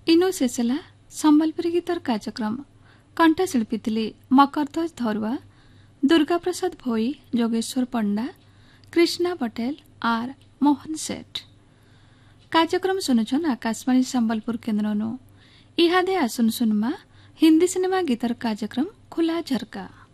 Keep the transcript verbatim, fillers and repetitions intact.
इनु शेषला संबलपुरी गीतर कार्यक्रम कंठशिल्पी थिले मकरध्वज धरुआ, दुर्गा प्रसाद भोई, जोगेश्वर पंडा, कृष्णा पटेल आर मोहन सेठ। कार्यक्रम सुनुछन आकाशवाणी संबलपुर केन्द्रनु। इहादे आसुन सुनमा हिंदी सिनेमा गीतर कार्यक्रम खुला झरका।